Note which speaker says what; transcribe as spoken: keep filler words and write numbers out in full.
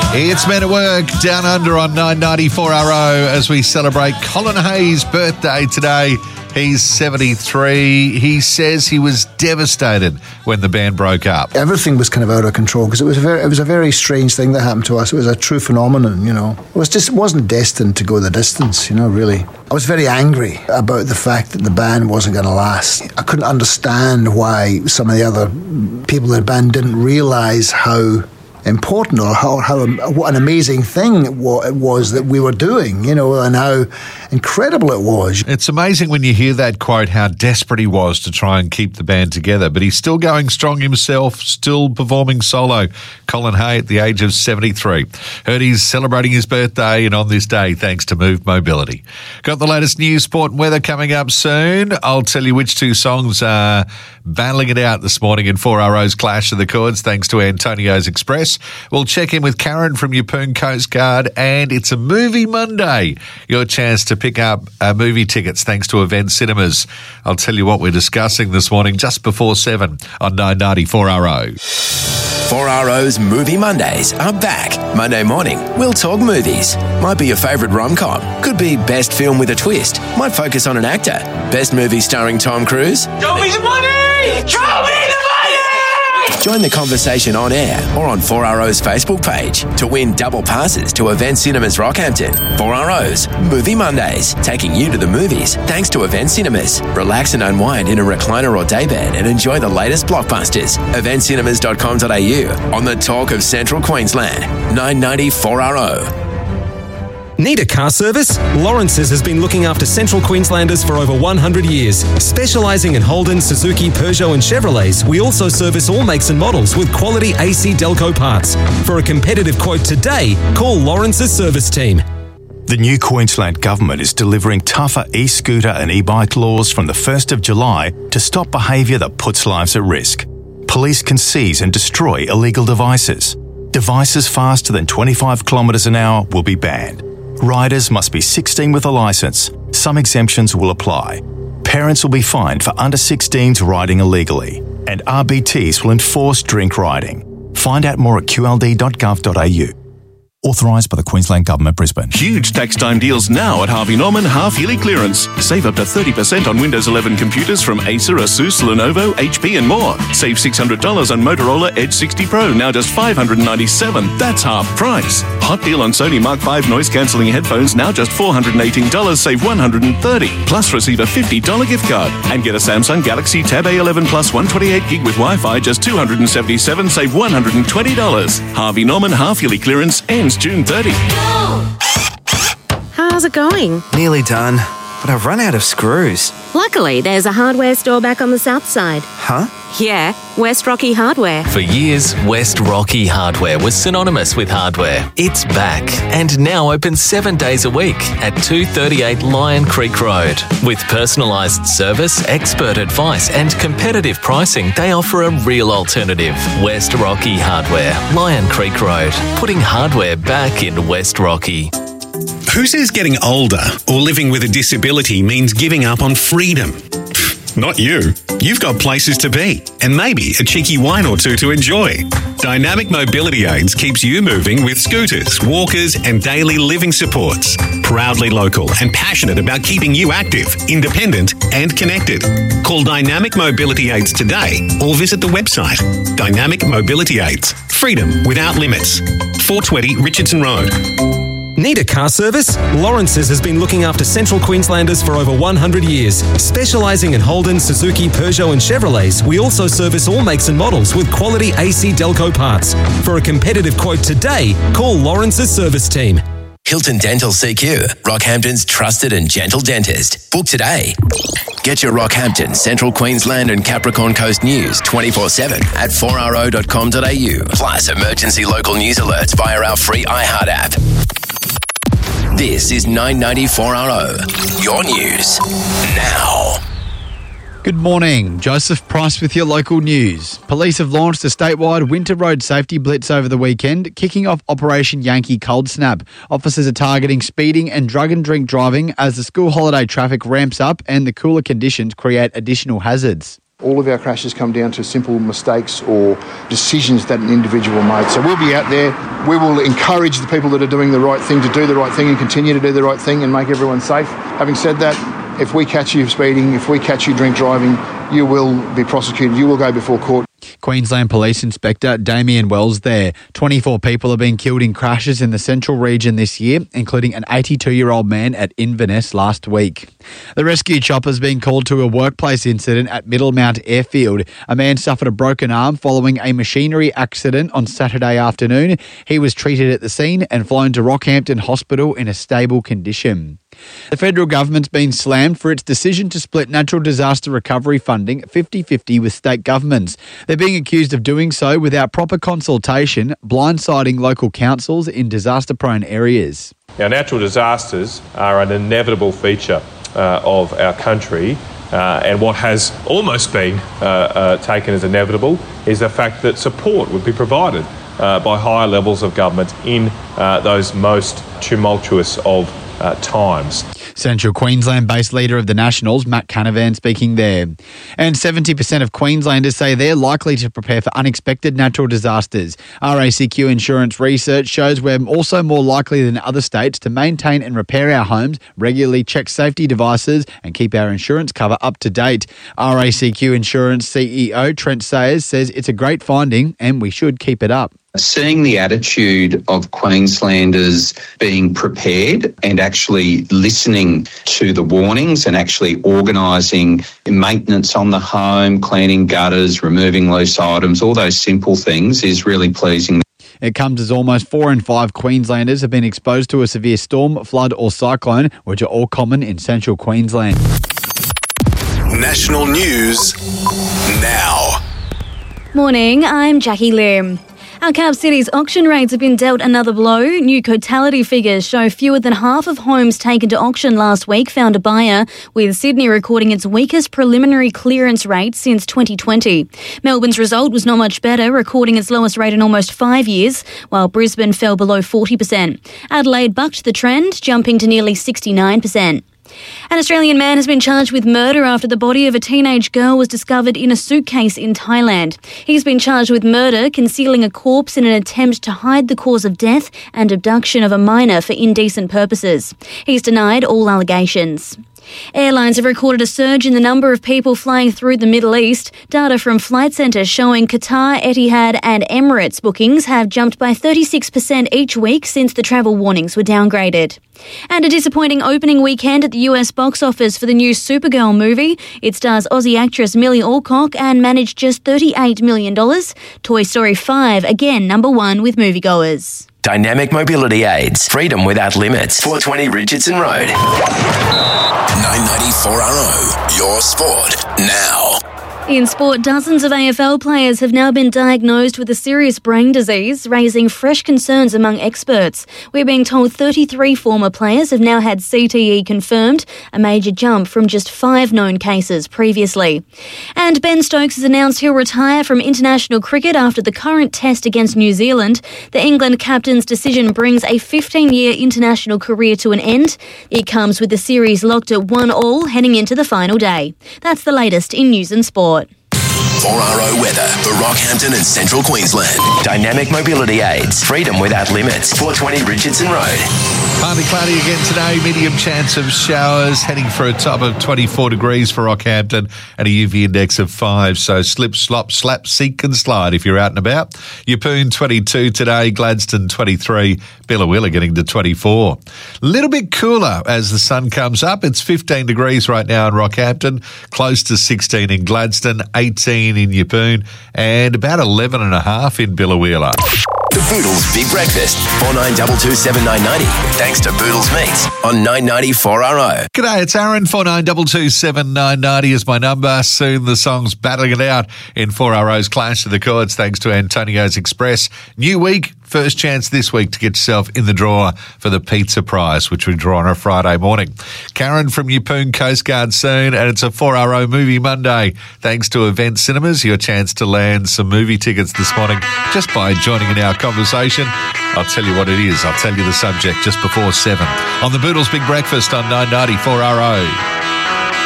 Speaker 1: It's Men at Work down under on nine ninety-four R O as we celebrate Colin Hayes' birthday today. He's seventy-three. He says he was devastated when the band broke up.
Speaker 2: Everything was kind of out of control because it was a very, it was a very strange thing that happened to us. It was a true phenomenon, you know. It was just, it wasn't destined to go the distance, you know, really. I was very angry about the fact that the band wasn't going to last. I couldn't understand why some of the other people in the band didn't realise how important or how, how what an amazing thing it was that we were doing, you know, and how incredible it was.
Speaker 1: It's amazing when you hear that quote how desperate he was to try and keep the band together, but he's still going strong himself, still performing solo. Colin Hay at the age of seventy-three. Heard he's celebrating his birthday and on this day thanks to Move Mobility. Got the latest news, sport and weather coming up soon. I'll tell you which two songs are battling it out this morning in four R O's Clash of the Chords thanks to Antonio's Express. We'll check in with Karen from Yeppoon Coast Guard, and it's a Movie Monday. Your chance to pick up uh, movie tickets thanks to Event Cinemas. I'll tell you what we're discussing this morning just before seven on nine ninety-four R O.
Speaker 3: four R O's Movie Mondays are back. Monday morning, we'll talk movies. Might be your favourite rom-com. Could be best film with a twist. Might focus on an actor. Best movie starring Tom Cruise.
Speaker 4: Show me the money! Show me the money!
Speaker 3: Join the conversation on air or on four R O's Facebook page to win double passes to Event Cinemas Rockhampton. four R O's Movie Mondays, taking you to the movies thanks to Event Cinemas. Relax and unwind in a recliner or daybed and enjoy the latest blockbusters. event cinemas dot com dot a u on the talk of Central Queensland. nine ninety-four R O.
Speaker 5: Need a car service? Lawrence's has been looking after Central Queenslanders for over one hundred years. Specialising in Holden, Suzuki, Peugeot and Chevrolets, we also service all makes and models with quality A C Delco parts. For a competitive quote today, call Lawrence's service team.
Speaker 6: The new Queensland Government is delivering tougher e-scooter and e-bike laws from the first of July to stop behaviour that puts lives at risk. Police can seize and destroy illegal devices. Devices faster than twenty-five kilometres an hour will be banned. Riders must be sixteen with a licence. Some exemptions will apply. Parents will be fined for under sixteens riding illegally. And R B Ts will enforce drink riding. Find out more at q l d dot gov dot a u. Authorised by the Queensland Government, Brisbane.
Speaker 7: Huge tax time deals now at Harvey Norman half-yearly clearance. Save up to thirty percent on Windows eleven computers from Acer, Asus, Lenovo, H P and more. Save six hundred dollars on Motorola Edge sixty Pro, now just five hundred ninety-seven dollars. That's half price. Hot deal on Sony Mark five noise-cancelling headphones, now just four hundred eighteen dollars, save one hundred thirty dollars. Plus receive a fifty dollars gift card. And get a Samsung Galaxy Tab A eleven Plus one twenty-eight gig with Wi-Fi, just two hundred seventy-seven dollars, save one hundred twenty dollars. Harvey Norman half-yearly clearance ends June thirtieth.
Speaker 8: How's it going?
Speaker 9: Nearly done, but I've run out of screws.
Speaker 8: Luckily, there's a hardware store back on the south side.
Speaker 9: Huh?
Speaker 8: Yeah, West Rocky Hardware.
Speaker 10: For years, West Rocky Hardware was synonymous with hardware. It's back and now open seven days a week at two thirty-eight Lion Creek Road. With personalised service, expert advice and competitive pricing, they offer a real alternative. West Rocky Hardware, Lion Creek Road, putting hardware back in West Rocky.
Speaker 11: Who says getting older or living with a disability means giving up on freedom? Not you. You've got places to be and maybe a cheeky wine or two to enjoy. Dynamic Mobility Aids keeps you moving with scooters, walkers and daily living supports. Proudly local and passionate about keeping you active, independent and connected. Call Dynamic Mobility Aids today or visit the website Dynamic Mobility Aids. Freedom without limits. four twenty Richardson Road.
Speaker 5: Need a car service? Lawrence's has been looking after Central Queenslanders for over one hundred years. Specialising in Holden, Suzuki, Peugeot and Chevrolets, we also service all makes and models with quality A C Delco parts. For a competitive quote today, call Lawrence's service team.
Speaker 3: Hilton Dental C Q, Rockhampton's trusted and gentle dentist. Book today. Get your Rockhampton, Central Queensland and Capricorn Coast news twenty-four seven at four r o dot com dot a u. Plus emergency local news alerts via our free iHeart app. This is nine ninety-four R O, your news now.
Speaker 12: Good morning, Joseph Price with your local news. Police have launched a statewide winter road safety blitz over the weekend, kicking off Operation Yankee Cold Snap. Officers are targeting speeding and drug and drink driving as the school holiday traffic ramps up and the cooler conditions create additional hazards.
Speaker 13: All of our crashes come down to simple mistakes or decisions that an individual made. So we'll be out there We will encourage the people that are doing the right thing to do the right thing and continue to do the right thing and make everyone safe. Having said that, if we catch you speeding, if we catch you drink driving, you will be prosecuted. You will go before court.
Speaker 12: Queensland Police Inspector Damien Wells there. twenty-four people have been killed in crashes in the central region this year, including an eighty-two-year-old man at Inverness last week. The rescue chopper's been called to a workplace incident at Middlemount Airfield. A man suffered a broken arm following a machinery accident on Saturday afternoon. He was treated at the scene and flown to Rockhampton Hospital in a stable condition. The federal government's been slammed for its decision to split natural disaster recovery funding fifty-fifty with state governments. They're being accused of doing so without proper consultation, blindsiding local councils in disaster-prone areas.
Speaker 14: Now, natural disasters are an inevitable feature uh, of our country, uh, and what has almost been uh, uh, taken as inevitable is the fact that support would be provided uh, by higher levels of government in uh, those most tumultuous of uh, times.
Speaker 12: Central Queensland-based leader of the Nationals, Matt Canavan, speaking there. And seventy percent of Queenslanders say they're likely to prepare for unexpected natural disasters. R A C Q Insurance research shows we're also more likely than other states to maintain and repair our homes, regularly check safety devices and keep our insurance cover up to date. R A C Q Insurance C E O Trent Sayers says it's a great finding and we should keep it up.
Speaker 15: Seeing the attitude of Queenslanders being prepared and actually listening to the warnings and actually organising maintenance on the home, cleaning gutters, removing loose items, all those simple things is really pleasing.
Speaker 12: It comes as almost four in five Queenslanders have been exposed to a severe storm, flood or cyclone, which are all common in central Queensland.
Speaker 16: National news now.
Speaker 17: Morning, I'm Jackie Lim. Our Cap City's auction rates have been dealt another blow. New totality figures show fewer than half of homes taken to auction last week found a buyer, with Sydney recording its weakest preliminary clearance rate since twenty twenty. Melbourne's result was not much better, recording its lowest rate in almost five years, while Brisbane fell below forty percent. Adelaide bucked the trend, jumping to nearly sixty-nine percent. An Australian man has been charged with murder after the body of a teenage girl was discovered in a suitcase in Thailand. He's been charged with murder, concealing a corpse in an attempt to hide the cause of death, and abduction of a minor for indecent purposes. He's denied all allegations. Airlines have recorded a surge in the number of people flying through the Middle East. Data from Flight Centre showing Qatar, Etihad and Emirates bookings have jumped by thirty-six percent each week since the travel warnings were downgraded. And a disappointing opening weekend at the U S box office for the new Supergirl movie. It stars Aussie actress Millie Alcock and managed just thirty-eight million dollars. Toy Story five, again number one with moviegoers.
Speaker 3: Dynamic mobility aids. Freedom without limits. four twenty Richardson Road.
Speaker 16: nine ninety-four R O. Your sport now.
Speaker 17: In sport, dozens of A F L players have now been diagnosed with a serious brain disease, raising fresh concerns among experts. We're being told thirty-three former players have now had C T E confirmed, a major jump from just five known cases previously. And Ben Stokes has announced he'll retire from international cricket after the current test against New Zealand. The England captain's decision brings a fifteen-year international career to an end. It comes with the series locked at one all heading into the final day. That's the latest in news and sport.
Speaker 3: four R O weather for Rockhampton and Central Queensland. Dynamic mobility aids. Freedom without limits. four twenty Richardson Road.
Speaker 1: Partly cloudy again today, medium chance of showers, heading for a top of twenty-four degrees for Rockhampton and a U V index of five, so slip, slop, slap, seek and slide if you're out and about. Yeppoon twenty-two today, Gladstone twenty-three, Billawilla getting to twenty-four. Little bit cooler as the sun comes up. It's fifteen degrees right now in Rockhampton, close to sixteen in Gladstone, eighteen in Yeppoon and about eleven and a half in Billawilla.
Speaker 3: The Boodles Big Breakfast, four nine two two seven nine nine zero. Thanks to Boodles Meats on nine ninety-four R O.
Speaker 1: G'day, it's Aaron, four nine two two seven nine nine zero is my number. Soon the song's battling it out in four R O's Clash of the Chords, thanks to Antonio's Express. New week, first chance this week to get yourself in the draw for the pizza prize, which we draw on a Friday morning. Karen from Yeppoon Coast Guard soon, and it's a four R O Movie Monday. Thanks to Event Cinemas, your chance to land some movie tickets this morning just by joining in our conversation. I'll tell you what it is. I'll tell you the subject just before seven on the Boodles Big Breakfast on nine ninety-four R O.